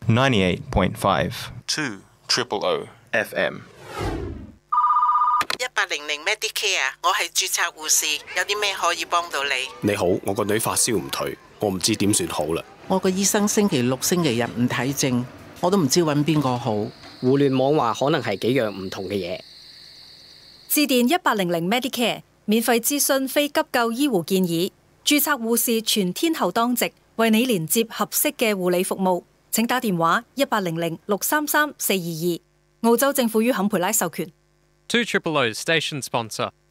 98.5 2 Triple O FM。 1800 Medicare， 我係註冊護士，有啲咩可以幫到你？ 你好，我個女發燒唔退，我唔知點算好啦。 我個醫生星期六、星期日唔睇症，我都唔知揾邊個好。 互聯網話可能係幾樣唔同嘅嘢。 致電1800 Medicare， 免費諮詢非急救醫護建議，註冊護士全天候當值，為你連接合適嘅護理服務。請打電話1800 633 422。澳洲政府於坎培拉授權。 2 Triple O Station Sponsor。